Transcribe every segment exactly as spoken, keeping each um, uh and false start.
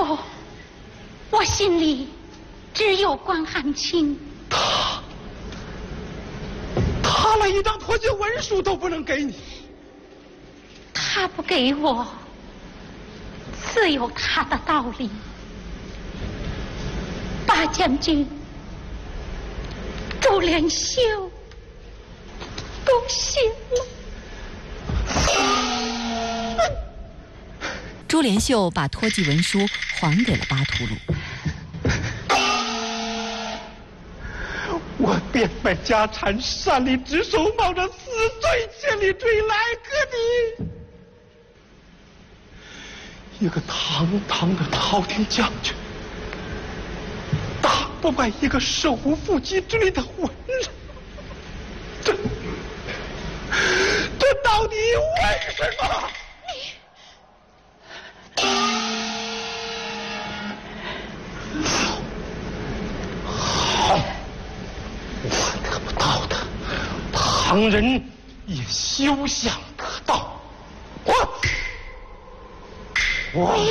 哦，我心里只有关汉卿。 他，他连一张脱籍文书都不能给你。 他不给我，自有他的道理。八将军、周连秀都信了。 朱连秀把脱籍文书还给了巴图鲁。 我变卖家产，擅离职守，冒着死罪千里追来，可你一个堂堂的朝廷将军，打不败一个手无缚鸡之力的文人，这这到底为什么？好，我得不到的，旁人也休想得到。我，我，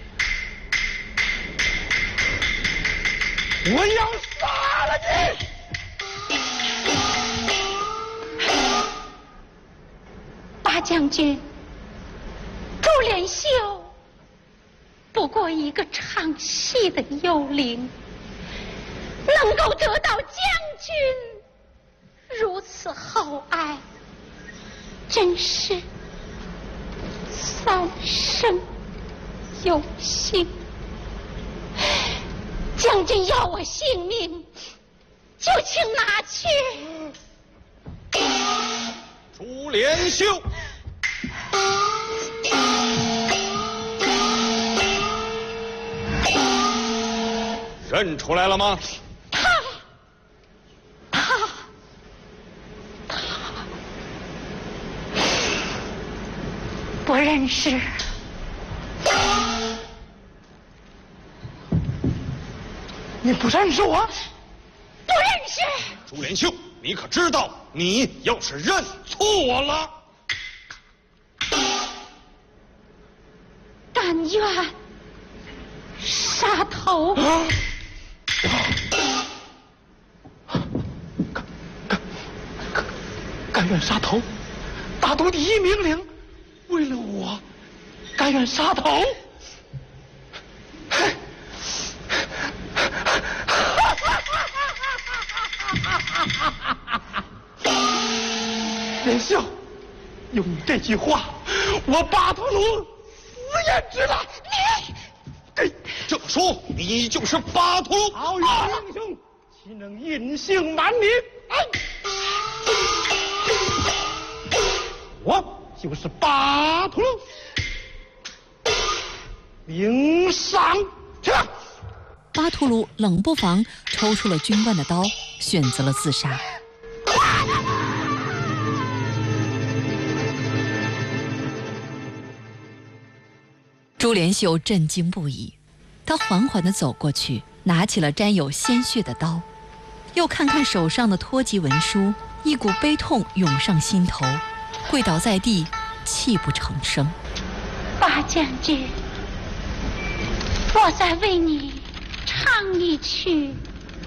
我要杀了你！ 八将军，周连秀不过一个唱戏的幽灵，能够得到将军如此厚爱，真是三生有幸。将军要我性命，就请拿去。 朱连秀，认出来了吗？ 他，他，他不认识。 你不认识我？ 不认识。 朱连秀，你可知道，你要是认错了， 但愿杀头。 啊甘甘甘甘愿杀头，大都第一命令，为了我，甘愿杀头。连秀，有你这句话，我巴图鲁死也值了。 你， 哎，这么说，你就是巴图鲁？ 好勇英雄，岂能隐姓埋名？哎，我就是巴图鲁，领上去。 巴图鲁冷不防抽出了军官的刀，选择了自杀。朱连秀震惊不已，他缓缓地走过去，拿起了沾有鲜血的刀，又看看手上的脱籍文书，一股悲痛涌上心头，跪倒在地，泣不成声。 八将军，我再为你唱一曲